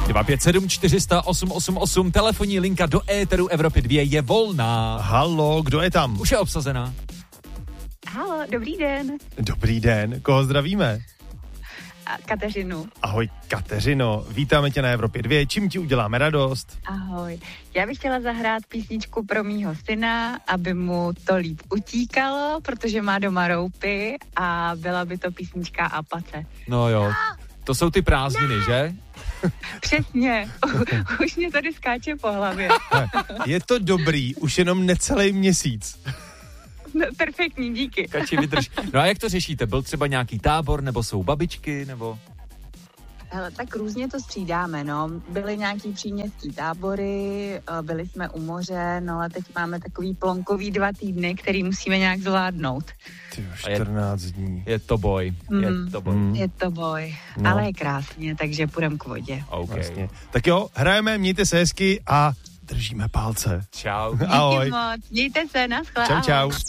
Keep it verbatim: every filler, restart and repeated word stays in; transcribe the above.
dva pět sedm čtyři sta osm osm osm, telefonní linka do éteru Evropy dva je volná. Halo, kdo je tam? Už je obsazená. Halo, dobrý den. Dobrý den, koho zdravíme? A Kateřinu. Ahoj Kateřino, vítáme tě na Evropě dva, čím ti uděláme radost? Ahoj. Já bych chtěla zahrát písničku pro mýho syna, aby mu to líp utíkalo, protože má doma roupy a byla by to písnička Apace. No jo, to jsou ty prázdniny, že? Přesně, už mě tady skáče po hlavě. Je to dobrý, už jenom necelý měsíc. No, perfektní, díky. Kači, vydrž. No a jak to řešíte? Byl třeba nějaký tábor, nebo jsou babičky, nebo... Hele, tak různě to střídáme, no. Byly nějaký příměstský tábory, byli jsme u moře, no ale teď máme takový plonkový dva týdny, který musíme nějak zvládnout. Ty čtrnáct dní. Je to boj, mm. je to boj. Mm. Je to boj, no. Ale je krásně, takže půjdem k vodě. Okay. Vlastně. Tak jo, hrajeme, mějte se hezky a držíme palce. Čau. Díky Ahoj. moc, mějte se, naschle, Čau, čau. ahoj.